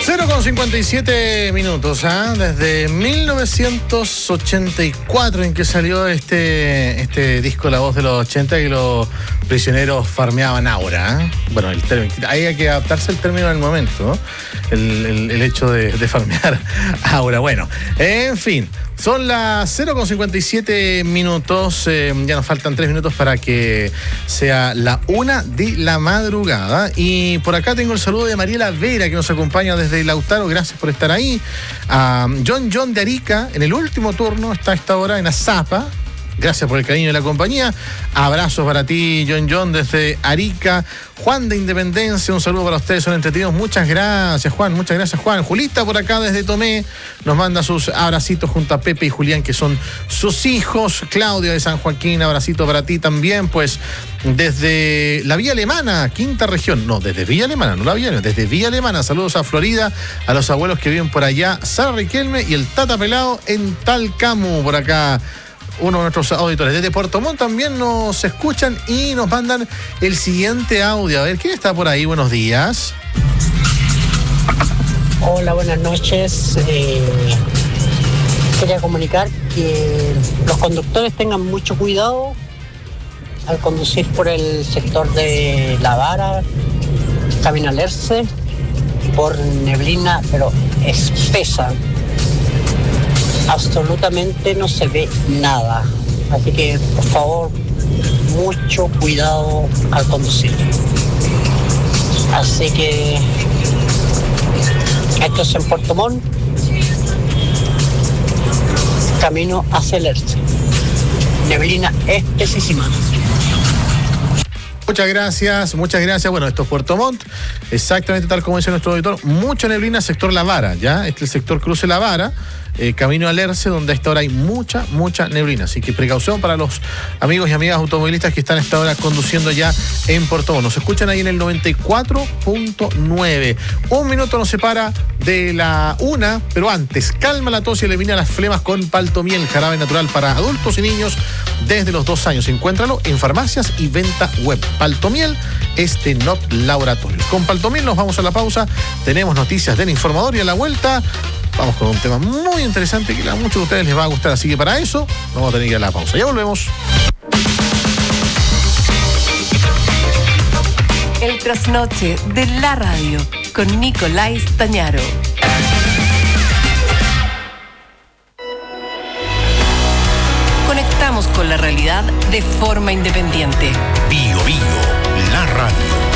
0:57 minutos, desde 1984 en que salió este disco La Voz de los 80 y los prisioneros farmeaban aura. Bueno, el término, ahí hay que adaptarse al término del momento, ¿no? El hecho de farmear aura. Bueno, en fin, son las 0:57 minutos, ya nos faltan 3 minutos para que sea la 1 de la madrugada. Y por acá tengo el saludo de Mariela Vera, que nos acompaña desde Lautaro, gracias por estar ahí. John de Arica, en el último turno, está a esta hora en Azapa. Gracias por el cariño y la compañía. Abrazos para ti, John, desde Arica. Juan de Independencia, un saludo para ustedes, son entretenidos. Muchas gracias, Juan. Muchas gracias, Juan. Julita por acá desde Tomé nos manda sus abracitos junto a Pepe y Julián, que son sus hijos. Claudia de San Joaquín, abracito para ti también. Pues desde la Vía Alemana, quinta región. No, desde Villa Alemana, no la Villa Alemana, desde Villa Alemana. Saludos a Florida, a los abuelos que viven por allá. Sara Riquelme y el Tata Pelado en Talcamu, por acá. Uno de nuestros auditores desde Puerto Montt también nos escuchan y nos mandan el siguiente audio. A ver, ¿quién está por ahí? Buenos días. Hola, buenas noches. Quería comunicar que los conductores tengan mucho cuidado al conducir por el sector de La Vara, camino al Erce, por neblina, pero espesa. Absolutamente no se ve nada, así que por favor mucho cuidado al conducir. Así que esto es en Puerto Montt, camino hacia el Erce, neblina espesísima. Muchas gracias. Bueno, esto es Puerto Montt, exactamente tal como dice nuestro auditor, mucha neblina, sector La Vara, ¿ya? Este es el sector Cruce La Vara, camino al Erce, donde a esta hora hay mucha neblina, así que precaución para los amigos y amigas automovilistas que están a esta hora conduciendo ya en Puerto Montt. Nos escuchan ahí en el 94.9. Un minuto nos separa de la 1, pero antes, calma la tos y elimina las flemas con Paltomiel, jarabe natural para adultos y niños desde los 2 años. Encuéntralo en farmacias y venta web. Paltomiel es de Not Laboratorios. Con Paltomiel nos vamos a la pausa. Tenemos noticias del informador y a la vuelta vamos con un tema muy interesante que a muchos de ustedes les va a gustar. Así que para eso vamos a tener que ir a la pausa. Ya volvemos. El trasnoche de la radio con Nicolás Tañaro. Conectamos con la realidad de forma independiente. Bio, la radio.